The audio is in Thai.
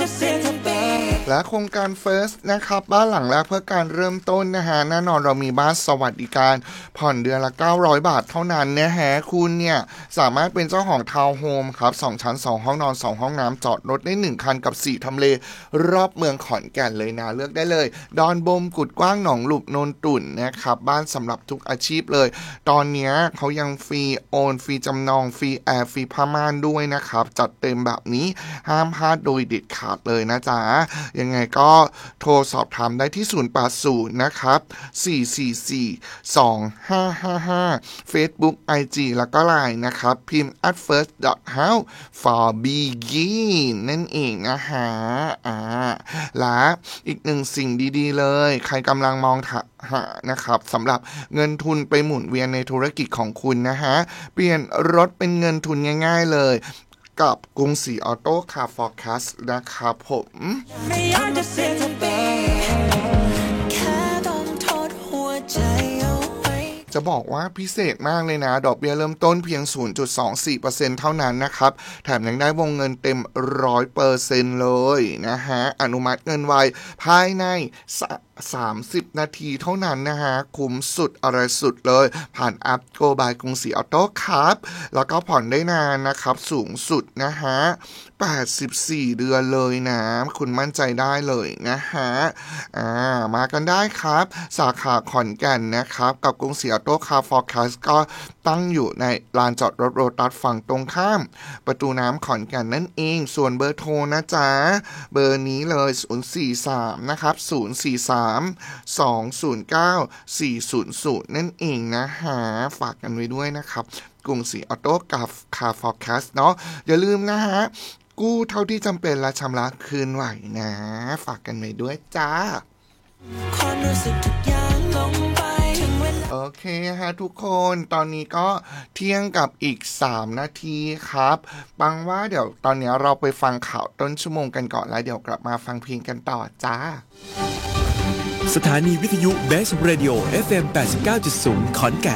และโครงการ First นะครับบ้านหลังแรกเพื่อการเริ่มต้นนะฮะแน่นอนเรามีบ้านสวัสดิการผ่อนเดือนละ900 บาทเท่านั้นนะฮะคุณเนี่ยสามารถเป็นเจ้าของทาวน์โฮมครับ2ชั้น2ห้องนอน2ห้องน้ำจอดรถได้1คันกับ4ทำเลรอบเมืองขอนแก่นเลยนะเลือกได้เลยดอนบมกุดกว้างหนองหลุบโนนตุ่นนะครับบ้านสำหรับทุกอาชีพเลยตอนนี้เขายังฟรีโอนฟรีจำนองฟรีแอร์ฟรีผ้าม่านด้วยนะครับจัดเต็มแบบนี้ห้ามพลาดโดยเด็ดขาดเลยนะจ๊ะยังไงก็โทรสอบถามได้ที่080นะครับ4442555 Facebook IG แล้วก็ LINE นะครับพิมพ์ @first.house for begin นั่นเองนะฮะและอีกหนึ่งสิ่งดีๆเลยใครกำลังมองหานะครับสำหรับเงินทุนไปหมุนเวียนในธุรกิจของคุณนะฮะเปลี่ยนรถเป็นเงินทุนง่ายๆเลยกับกรุงศรีออโต้คาร์ฟอร์คัสนะครับผมจะบอกว่าพิเศษมากเลยนะดอกเบี้ยเริ่มต้นเพียง 0.24% เท่านั้นนะครับแถมยังได้วงเงินเต็ม 100% เลยนะฮะอนุมัติเงินไวภายใน30 นาทีเท่านั้นนะฮะคุ้มสุดอะไรสุดเลยผ่านแอป Go by กรุงศรีออโต้ครับแล้วก็ผ่อนได้นานนะครับสูงสุดนะฮะ84 เดือนเลยนะคุณมั่นใจได้เลยนะฮะมากันได้ครับสาขาขอนแก่นนะครับกับกรุงศรีออโต้คาร์ฟอร์คัสก็ตั้งอยู่ในลานจอดรถโรตัสฝั่งตรงข้ามประตูน้ำขอนแก่นนั่นเองส่วนเบอร์โทรนะจ๊ะเบอร์นี้เลย043นะครับ043-209-400นั่นเองนะฮะฝากกันไว้ด้วยนะครับกรุงศรีออโต้กับคาร์ฟอร์คัสเนาะอย่าลืมนะฮะกู้เท่าที่จำเป็นและชำระคืนไหวนะฝากกันไว้ด้วยจ้าความรู้สึกทุกอย่างลงไปโอเคฮะทุกคนตอนนี้ก็เที่ยงกับอีก3 นาทีครับปังว่าเดี๋ยวตอนนี้เราไปฟังข่าวต้นชั่วโมงกันก่อนแล้วเดี๋ยวกลับมาฟังเพลงกันต่อจ้าสถานีวิทยุ Best Radio FM 89.0 ขอนแก่น